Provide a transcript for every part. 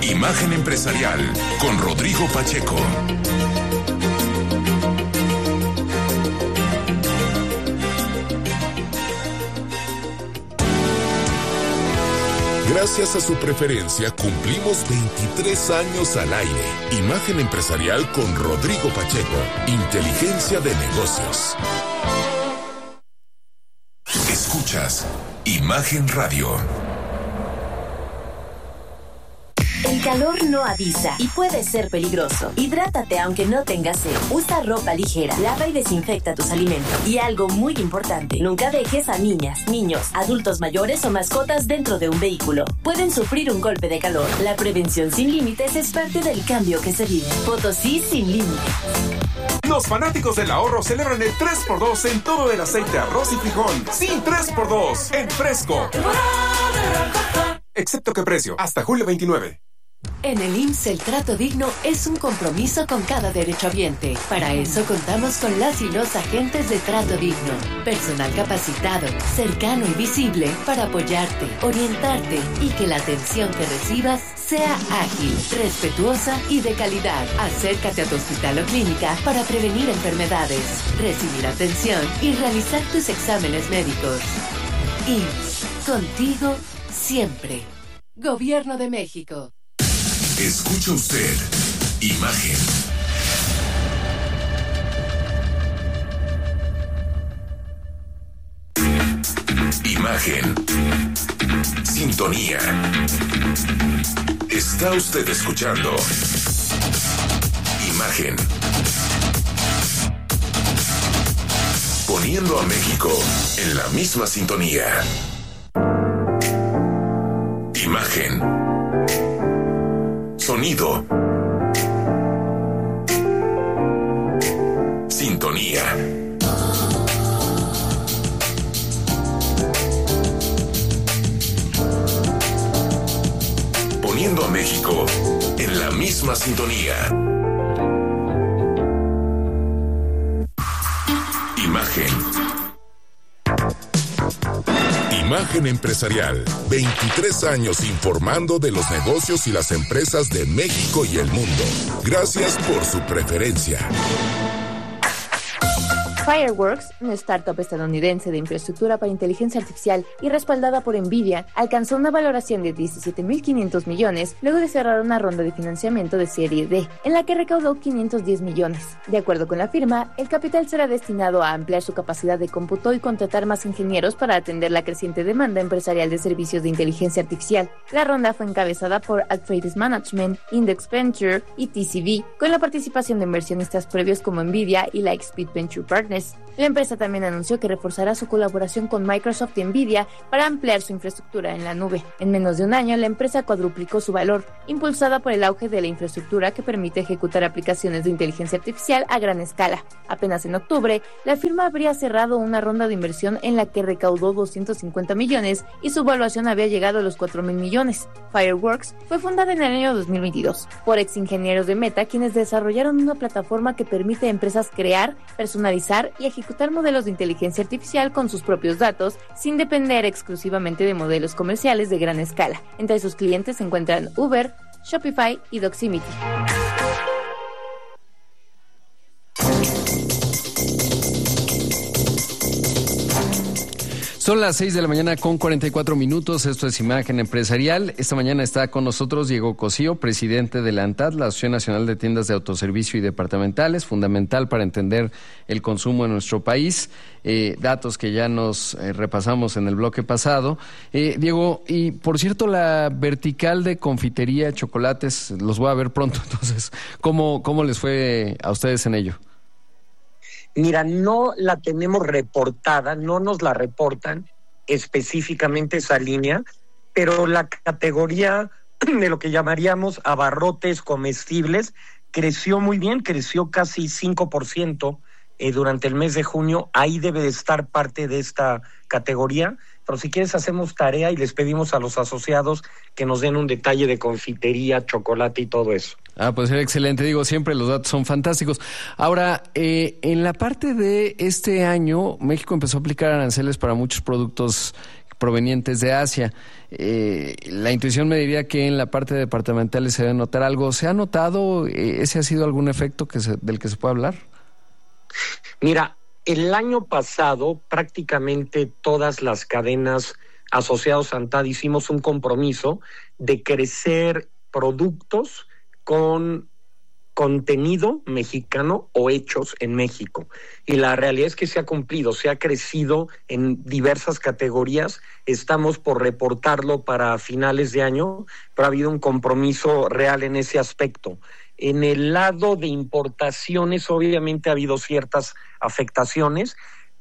Imagen Empresarial con Rodrigo Pacheco. Gracias a su preferencia, cumplimos 23 años al aire. Imagen Empresarial con Rodrigo Pacheco. Inteligencia de negocios. Escuchas Imagen Radio. El calor no avisa y puede ser peligroso. Hidrátate aunque no tengas sed. Usa ropa ligera, lava y desinfecta tus alimentos. Y algo muy importante, nunca dejes a niñas, niños, adultos mayores o mascotas dentro de un vehículo. Pueden sufrir un golpe de calor. La prevención sin límites es parte del cambio que se vive. Potosí sin límites. Los fanáticos del ahorro celebran el 3x2 en todo el aceite, arroz y frijol. Sí, 3x2 en Fresco. Excepto que precio, hasta julio 29. En el IMSS el trato digno es un compromiso con cada derechohabiente. Para eso contamos con las y los agentes de trato digno. Personal capacitado, cercano y visible para apoyarte, orientarte y que la atención que recibas sea ágil, respetuosa y de calidad. Acércate a tu hospital o clínica para prevenir enfermedades, recibir atención y realizar tus exámenes médicos. IMSS, contigo siempre. Gobierno de México. Escucha usted Imagen. Imagen. Sintonía. Está usted escuchando Imagen. Poniendo a México en la misma sintonía. Imagen. Sonido. Sintonía. Poniendo a México en la misma sintonía. Imagen. Imagen Empresarial. 23 años informando de los negocios y las empresas de México y el mundo. Gracias por su preferencia. Fireworks, una startup estadounidense de infraestructura para inteligencia artificial y respaldada por NVIDIA, alcanzó una valoración de 17.500 millones luego de cerrar una ronda de financiamiento de serie D, en la que recaudó 510 millones. De acuerdo con la firma, el capital será destinado a ampliar su capacidad de cómputo y contratar más ingenieros para atender la creciente demanda empresarial de servicios de inteligencia artificial. La ronda fue encabezada por Atreides Management, Index Venture y TCV, con la participación de inversionistas previos como NVIDIA y Lightspeed Venture Partners. La empresa también anunció que reforzará su colaboración con Microsoft y NVIDIA para ampliar su infraestructura en la nube. En menos de un año, la empresa cuadruplicó su valor, impulsada por el auge de la infraestructura que permite ejecutar aplicaciones de inteligencia artificial a gran escala. Apenas en octubre, la firma habría cerrado una ronda de inversión en la que recaudó 250 millones y su valuación había llegado a los 4.000 millones. Fireworks fue fundada en el año 2022 por exingenieros de Meta, quienes desarrollaron una plataforma que permite a empresas crear, personalizar y ejecutar modelos de inteligencia artificial con sus propios datos, sin depender exclusivamente de modelos comerciales de gran escala. Entre sus clientes se encuentran Uber, Shopify y Doximity. Son las 6 de la mañana con 44 minutos. Esto es Imagen Empresarial. Esta mañana está con nosotros Diego Cosío, presidente de la ANTAD, la Asociación Nacional de Tiendas de Autoservicio y Departamentales, fundamental para entender el consumo en nuestro país. Datos que ya nos repasamos en el bloque pasado. Diego, y por cierto, la vertical de confitería, chocolates, los voy a ver pronto. Entonces, ¿cómo les fue a ustedes en ello? Mira, no la tenemos reportada, no nos la reportan específicamente esa línea, pero la categoría de lo que llamaríamos abarrotes comestibles creció muy bien, creció casi 5% durante el mes de junio. Ahí debe de estar parte de esta categoría, pero si quieres hacemos tarea y les pedimos a los asociados que nos den un detalle de confitería, chocolate y todo eso. Pues era excelente. Digo, siempre los datos son fantásticos. Ahora, en la parte de este año, México empezó a aplicar aranceles para muchos productos provenientes de Asia. La intuición me diría que en la parte departamental se debe notar algo. ¿Se ha notado? ¿Ese ha sido algún efecto del que se puede hablar? Mira, el año pasado prácticamente todas las cadenas asociadas a ANTAD hicimos un compromiso de crecer productos con contenido mexicano o hechos en México. Y la realidad es que se ha cumplido, se ha crecido en diversas categorías. Estamos por reportarlo para finales de año, pero ha habido un compromiso real en ese aspecto. En el lado de importaciones, obviamente ha habido ciertas afectaciones,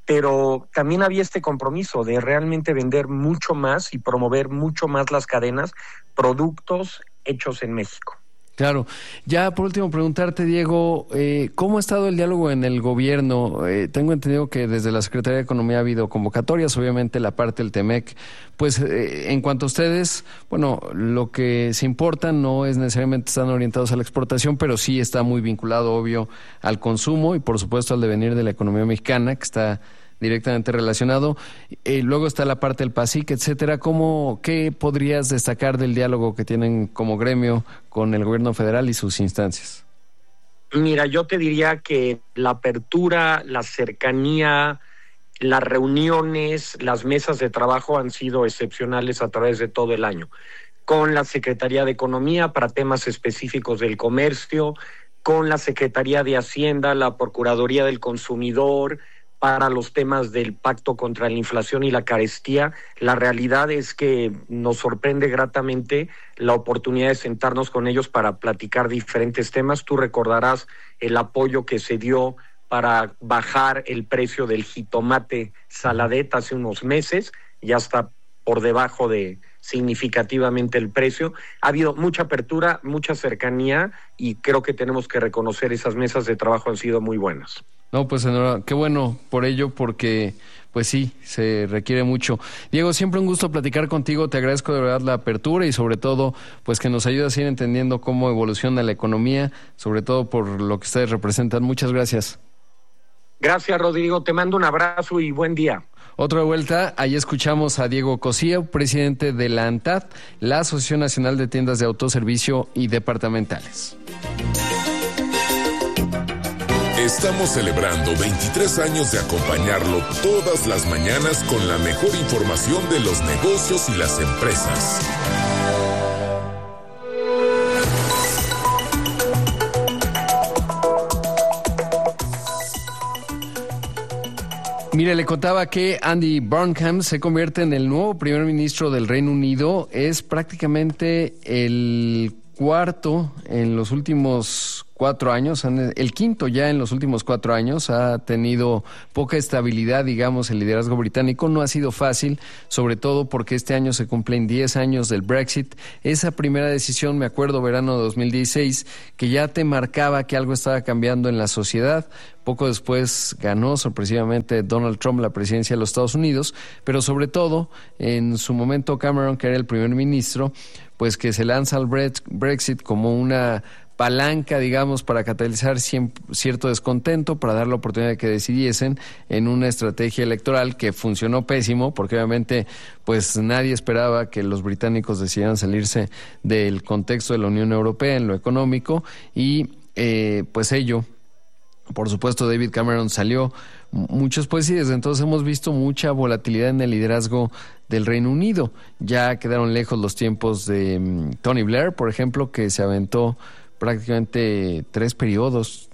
pero también había este compromiso de realmente vender mucho más y promover mucho más las cadenas, productos hechos en México. Claro. Ya por último preguntarte, Diego, ¿cómo ha estado el diálogo en el gobierno? Tengo entendido que desde la Secretaría de Economía ha habido convocatorias, obviamente la parte del TEMEC. Pues en cuanto a ustedes, bueno, lo que se importa no es necesariamente están orientados a la exportación, pero sí está muy vinculado, obvio, al consumo y por supuesto al devenir de la economía mexicana, que está directamente relacionado. Luego está la parte del PASIC, etcétera. ¿Qué podrías destacar del diálogo que tienen como gremio con el gobierno federal y sus instancias? Mira, yo te diría que la apertura, la cercanía, las reuniones, las mesas de trabajo han sido excepcionales a través de todo el año. Con la Secretaría de Economía para temas específicos del comercio, con la Secretaría de Hacienda, la Procuraduría del Consumidor, para los temas del pacto contra la inflación y la carestía. La realidad es que nos sorprende gratamente la oportunidad de sentarnos con ellos para platicar diferentes temas. Tú recordarás el apoyo que se dio para bajar el precio del jitomate Saladet hace unos meses, ya está por debajo de significativamente el precio. Ha habido mucha apertura, mucha cercanía y creo que tenemos que reconocer esas mesas de trabajo han sido muy buenas. No, pues enhorabuena, qué bueno por ello, porque pues sí, se requiere mucho. Diego, siempre un gusto platicar contigo, te agradezco de verdad la apertura y sobre todo pues que nos ayudas a ir entendiendo cómo evoluciona la economía, sobre todo por lo que ustedes representan. Muchas gracias. Gracias, Rodrigo, te mando un abrazo y buen día. Otra vuelta, ahí escuchamos a Diego Cosío, presidente de la ANTAD, la Asociación Nacional de Tiendas de Autoservicio y Departamentales. Estamos celebrando 23 años de acompañarlo todas las mañanas con la mejor información de los negocios y las empresas. Mire, le contaba que Andy Burnham se convierte en el nuevo primer ministro del Reino Unido. Es prácticamente el cuarto en los últimos 4 años, el quinto ya en los últimos 4 años. Ha tenido poca estabilidad, digamos, el liderazgo británico. No ha sido fácil, sobre todo porque este año se cumplen 10 años del Brexit. Esa primera decisión, me acuerdo, verano de 2016, que ya te marcaba que algo estaba cambiando en la sociedad. Poco después ganó sorpresivamente Donald Trump la presidencia de los Estados Unidos, pero sobre todo, en su momento Cameron, que era el primer ministro, pues que se lanza al Brexit como una palanca, digamos, para catalizar cierto descontento, para dar la oportunidad de que decidiesen en una estrategia electoral que funcionó pésimo, porque obviamente pues nadie esperaba que los británicos decidieran salirse del contexto de la Unión Europea en lo económico y pues ello. Por supuesto, David Cameron salió mucho después y desde entonces hemos visto mucha volatilidad en el liderazgo del Reino Unido. Ya quedaron lejos los tiempos de Tony Blair, por ejemplo, que se aventó prácticamente 2 periodos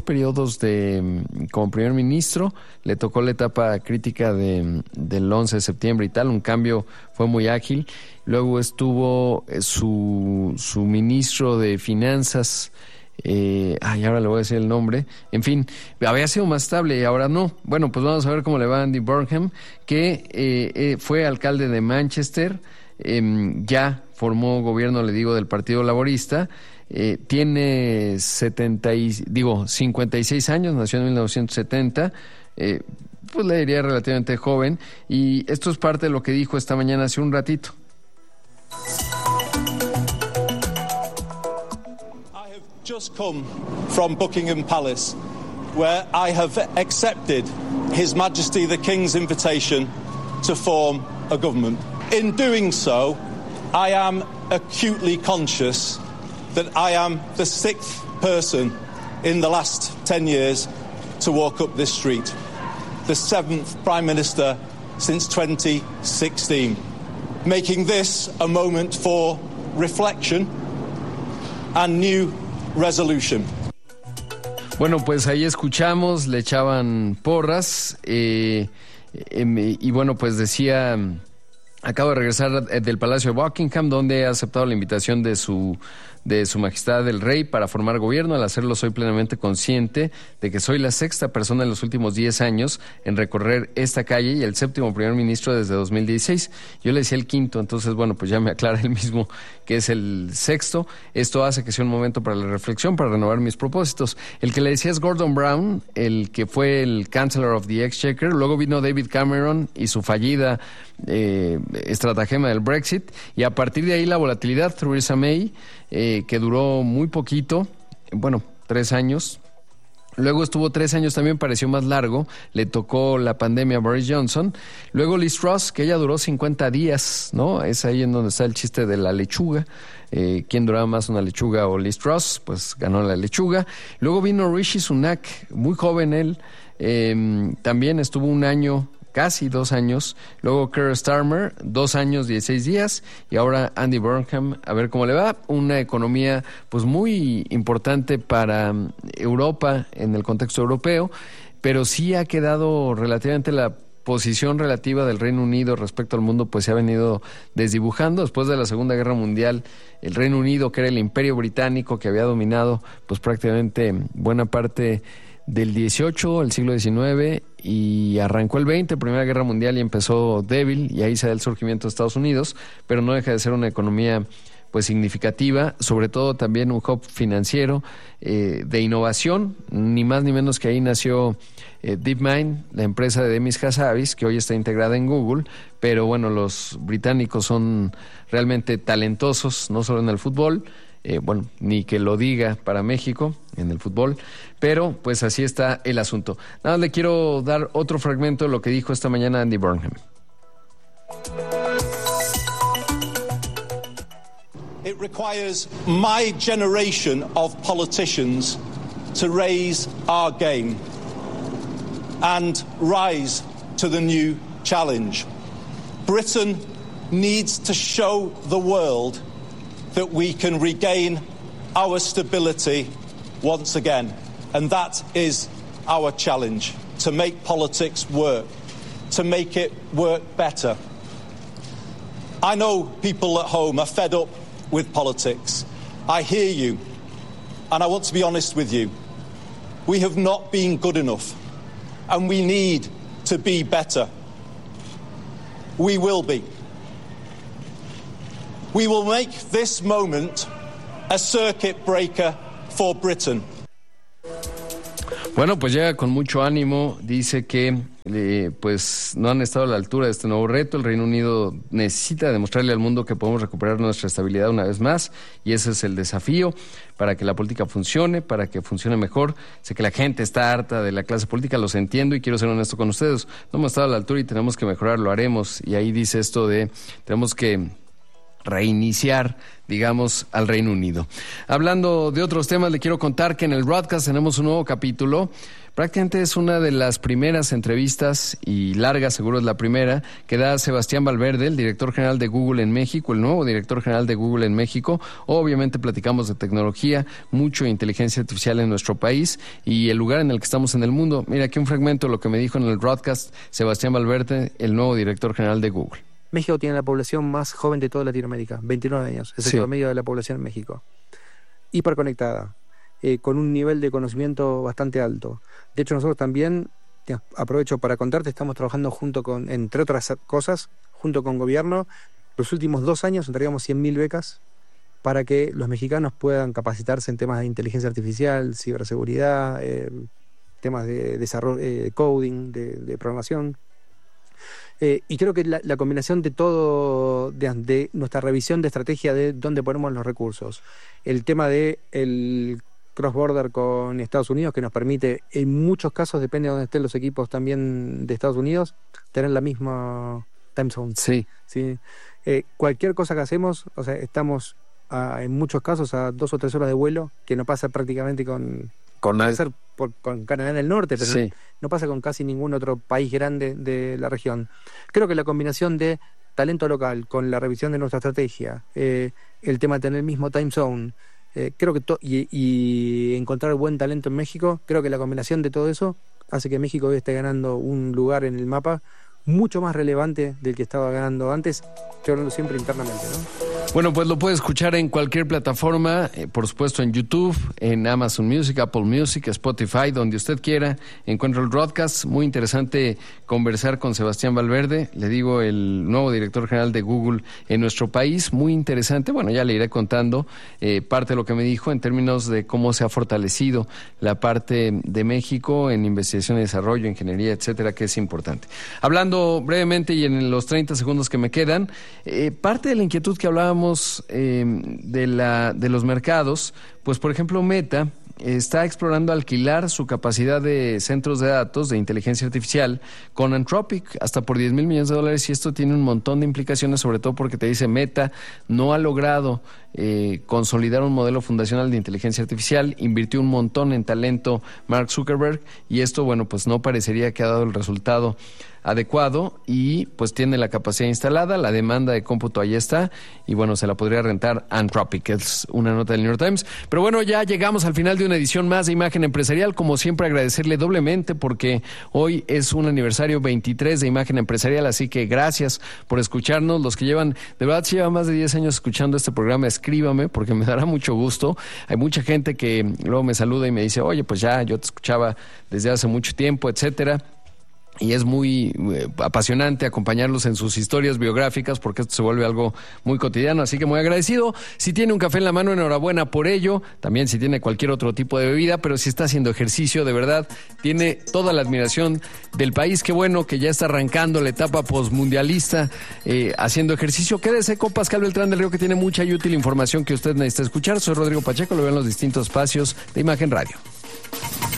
como primer ministro. Le tocó la etapa crítica del 11 de septiembre y tal, un cambio, fue muy ágil. Luego estuvo su ministro de Finanzas, ahora le voy a decir el nombre. En fin, había sido más estable y ahora no. Bueno, pues vamos a ver cómo le va a Andy Burnham, que fue alcalde de Manchester, ya formó gobierno, le digo, del Partido Laborista. Tiene 56 años, nació en 1970, pues le diría relativamente joven, y esto es parte de lo que dijo esta mañana hace un ratito. I have just come from Buckingham Palace, where I have accepted His Majesty the King's invitation to form a government. In doing so, I am acutely conscious that I am the 6th person in the last 10 years to walk up this street, the 7th Prime Minister since 2016, making this a moment for reflection and new resolution. Bueno, pues ahí escuchamos, le echaban porras y bueno, pues decía, acabo de regresar del Palacio de Buckingham, donde ha aceptado la invitación de su Majestad el Rey para formar gobierno. Al hacerlo soy plenamente consciente de que soy la 6ª persona en los últimos 10 años en recorrer esta calle y el 7º primer ministro desde 2016. Yo le decía el 5º, entonces bueno, pues ya me aclara él mismo que es el 6º. Esto hace que sea un momento para la reflexión, para renovar mis propósitos. El que le decía es Gordon Brown, el que fue el Chancellor of the Exchequer. Luego vino David Cameron y su fallida estratagema del Brexit, y a partir de ahí la volatilidad. Theresa May, que duró muy poquito, 3 años. Luego estuvo 3 años, también pareció más largo, le tocó la pandemia a Boris Johnson. Luego Liz Truss, que ella duró 50 días, ¿no? Es ahí en donde está el chiste de la lechuga. ¿Quién duraba más, una lechuga o Liz Truss? Pues ganó la lechuga. Luego vino Rishi Sunak, muy joven él, también estuvo 1 año, casi 2 años. Luego Keir Starmer, 2 años, 16 días. Y ahora Andy Burnham, a ver cómo le va. Una economía pues muy importante para Europa, en el contexto europeo, pero sí ha quedado relativamente la posición relativa del Reino Unido respecto al mundo, pues se ha venido desdibujando. Después de la Segunda Guerra Mundial, el Reino Unido, que era el imperio británico que había dominado pues prácticamente buena parte del 18, el siglo XIX, y arrancó el 20, Primera Guerra Mundial, y empezó débil, y ahí se da el surgimiento de Estados Unidos, pero no deja de ser una economía pues significativa, sobre todo también un hub financiero de innovación, ni más ni menos que ahí nació DeepMind, la empresa de Demis Hassabis, que hoy está integrada en Google. Pero bueno, los británicos son realmente talentosos, no solo en el fútbol, ni que lo diga para México en el fútbol, pero pues así está el asunto. Nada más le quiero dar otro fragmento de lo que dijo esta mañana Andy Burnham. It requires my generation of politicians to raise our game and rise to the new challenge. Britain needs to show the world that we can regain our stability once again. And that is our challenge, to make politics work, to make it work better. I know people at home are fed up with politics. I hear you, and I want to be honest with you. We have not been good enough, and we need to be better. We will be. We will make this moment a circuit breaker for Britain. Bueno, pues llega con mucho ánimo, dice que pues no han estado a la altura de este nuevo reto. El Reino Unido necesita demostrarle al mundo que podemos recuperar nuestra estabilidad una vez más, y ese es el desafío para que la política funcione, para que funcione mejor. Sé que la gente está harta de la clase política, los entiendo, y quiero ser honesto con ustedes. No hemos estado a la altura y tenemos que mejorar, lo haremos. Y ahí dice esto de tenemos que reiniciar, digamos, al Reino Unido. Hablando de otros temas, le quiero contar que en el broadcast tenemos un nuevo capítulo. Prácticamente es una de las primeras entrevistas, y larga, seguro es la primera, que da Sebastián Valverde, el director general de Google en México, el nuevo director general de Google en México. Obviamente platicamos de tecnología, mucho de inteligencia artificial en nuestro país y el lugar en el que estamos en el mundo. Mira aquí un fragmento de lo que me dijo en el broadcast Sebastián Valverde, el nuevo director general de Google. México tiene la población más joven de toda Latinoamérica, 29 años, es el promedio de la población en México. Hiperconectada, con un nivel de conocimiento bastante alto. De hecho, nosotros también, aprovecho para contarte, estamos trabajando entre otras cosas, junto con gobierno. Los últimos 2 años entregamos 100.000 becas para que los mexicanos puedan capacitarse en temas de inteligencia artificial, ciberseguridad, temas de desarrollo, coding, de programación. Y creo que la combinación de todo, de nuestra revisión de estrategia de dónde ponemos los recursos, el tema de el cross-border con Estados Unidos, que nos permite, en muchos casos, depende de dónde estén los equipos también de Estados Unidos, tener la misma time zone. Sí. ¿Sí? Cualquier cosa que hacemos, o sea, estamos en muchos casos a 2 o 3 horas de vuelo, que no pasa prácticamente con Canadá del Norte, pero sí, no pasa con casi ningún otro país grande de la región. Creo que la combinación de talento local con la revisión de nuestra estrategia, el tema de tener el mismo time zone, creo que y encontrar buen talento en México, creo que la combinación de todo eso hace que México hoy esté ganando un lugar en el mapa mucho más relevante del que estaba ganando antes, estoy hablando siempre internamente, ¿no? Bueno, pues lo puede escuchar en cualquier plataforma, por supuesto en YouTube, en Amazon Music, Apple Music, Spotify, donde usted quiera. Encuentra el broadcast. Muy interesante conversar con Sebastián Valverde, le digo, el nuevo director general de Google en nuestro país. Muy interesante. Bueno, ya le iré contando parte de lo que me dijo en términos de cómo se ha fortalecido la parte de México en investigación y desarrollo, ingeniería, etcétera, que es importante. Hablando brevemente y en los 30 segundos que me quedan, parte de la inquietud que hablábamos de los mercados, pues por ejemplo Meta está explorando alquilar su capacidad de centros de datos de inteligencia artificial con Anthropic hasta por $10,000 millones, y esto tiene un montón de implicaciones, sobre todo porque te dice Meta no ha logrado consolidar un modelo fundacional de inteligencia artificial, invirtió un montón en talento Mark Zuckerberg, y esto, bueno, pues no parecería que ha dado el resultado adecuado, y pues tiene la capacidad instalada, la demanda de cómputo ahí está, y bueno, se la podría rentar Anthropic, que es una nota del New York Times. Pero bueno, ya llegamos al final de una edición más de Imagen Empresarial. Como siempre, agradecerle doblemente porque hoy es un aniversario 23 de Imagen Empresarial, así que gracias por escucharnos. Los que llevan, de verdad, si llevan más de 10 años escuchando este programa, escríbame porque me dará mucho gusto. Hay mucha gente que luego me saluda y me dice, oye, pues ya, yo te escuchaba desde hace mucho tiempo, etcétera. Y es muy apasionante acompañarlos en sus historias biográficas porque esto se vuelve algo muy cotidiano, así que muy agradecido. Si tiene un café en la mano, enhorabuena por ello. También si tiene cualquier otro tipo de bebida, pero si está haciendo ejercicio, de verdad, tiene toda la admiración del país. Qué bueno que ya está arrancando la etapa postmundialista haciendo ejercicio. Quédese con Pascal Beltrán del Río, que tiene mucha y útil información que usted necesita escuchar. Soy Rodrigo Pacheco, lo veo en los distintos espacios de Imagen Radio.